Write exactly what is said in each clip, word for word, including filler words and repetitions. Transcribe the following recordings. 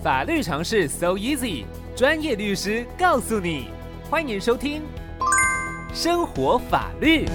法律常识 so easy， 专业律师告诉你。欢迎收听生活法律。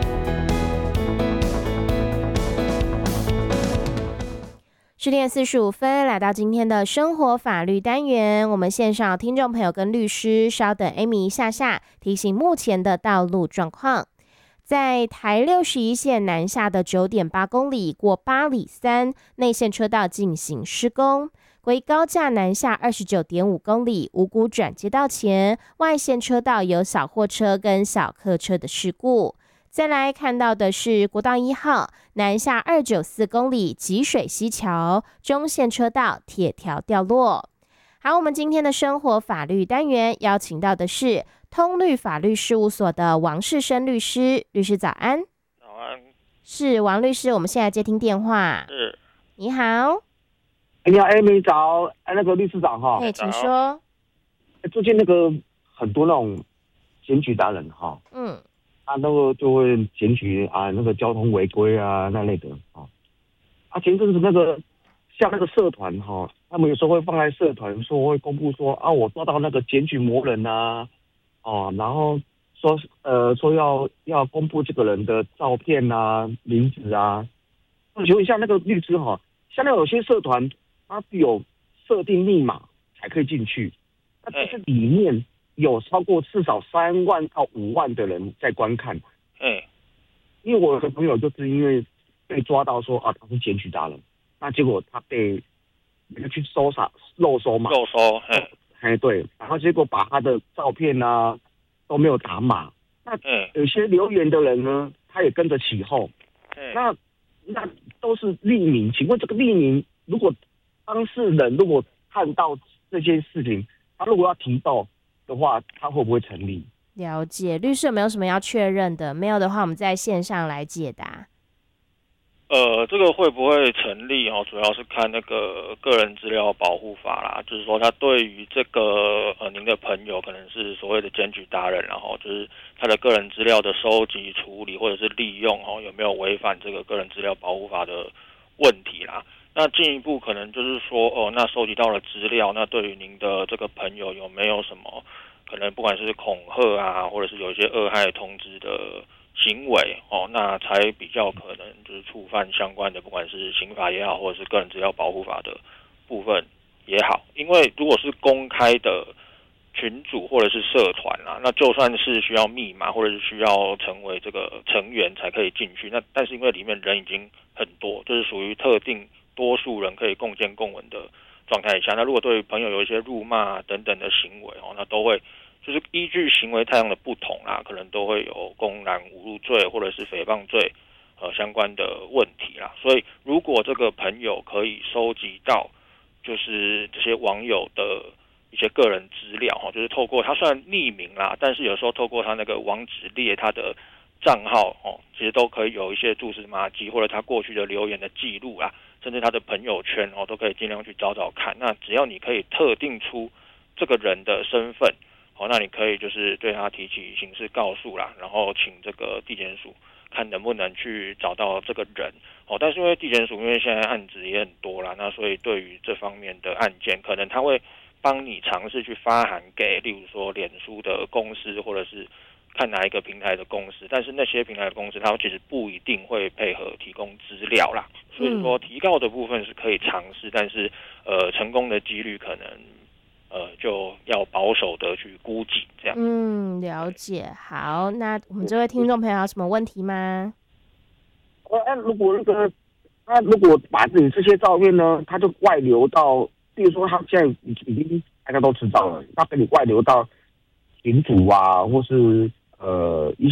十点四十五分，来到今天的生活法律单元，我们线上听众朋友跟律师稍等 Amy 一下下，提醒目前的道路状况。在台六十一线南下的 九点八公里过八里三内线车道进行施工，归高架南下 二十九点五公里五股转接道前外线车道有小货车跟小客车的事故。再来看到的是国道一号南下二九四公里吉水溪桥中线车道铁条掉落。好，我们今天的生活法律单元邀请到的是通律法律事务所的王世生律师，律师早安。 早安。 是王律师，我们现在接听电话。 是。 你好。 你好 ，Amy 早，那个律师长哈。 哎，请说。 最近那个很多那种检举达人哈，嗯，他那个就会检举啊那个交通违规啊那类的啊。啊，前阵子那个像那个社团哈，他们有时候会放在社团说会公布说啊我抓到那个检举魔人啊。哦，然后说呃说要要公布这个人的照片啊、名字啊。我请问一下那个律师哈，像那有些社团它有设定密码才可以进去，那这是里面有超过至少三万到五万的人在观看。 嗯， 因为我有个朋友就是因为被抓到说啊他是检举达人，那结果他被去搜查漏收嘛， 漏收，嗯。 哎，对，然后结果把他的照片啊都没有打码，那有些留言的人呢，他也跟着起哄，那那都是匿名。请问这个匿名，如果当事人如果看到这件事情，他如果要提报的话，他会不会成立？ 了解，律师有没有什么要确认的？没有的话，我们在线上来解答。 呃，这个会不会成立哦？主要是看那个个人资料保护法啦，就是说他对于这个呃您的朋友可能是所谓的检举达人，然后就是他的个人资料的收集、处理或者是利用哦，有没有违反这个个人资料保护法的问题啦？那进一步可能就是说哦，那收集到了资料，那对于您的这个朋友有没有什么可能不管是恐吓啊，或者是有一些恶害通知的行为哦，那才比较可能就是触犯相关的，不管是刑法也好，或者是个人资料保护法的部分也好。因为如果是公开的群组或者是社团啊，那就算是需要密码或者是需要成为这个成员才可以进去，那但是因为里面人已经很多，就是属于特定多数人可以共建共闻的状态下，那如果对朋友有一些辱骂等等的行为哦，那都会。就是依据行为态样的不同啦，可能都会有公然侮辱罪或者是诽谤罪，呃相关的问题啦。所以如果这个朋友可以收集到，就是这些网友的一些个人资料哈，就是透过他虽然匿名啦，但是有时候透过他那个网址列他的账号哦，其实都可以有一些蛛丝马迹，或者他过去的留言的记录啦，甚至他的朋友圈哦，都可以尽量去找找看。那只要你可以特定出这个人的身份。好，那你可以就是对他提起刑事告诉啦，然后请这个地检署看能不能去找到这个人。哦，但是因为地检署因为现在案子也很多啦，那所以对于这方面的案件，可能他会帮你尝试去发函给，例如说脸书的公司，或者是看哪一个平台的公司，但是那些平台的公司，他其实不一定会配合提供资料啦。所以说提告的部分是可以尝试，但是呃成功的几率可能。呃，就要保守的去估计，这样。 嗯，了解。好，那我们这位听众朋友有什么问题吗？ 呃，那如果那个，他如果把你这些照片呢，他就外流到，比如说他现在已经大家都知道了，他给你外流到群组啊，或是呃一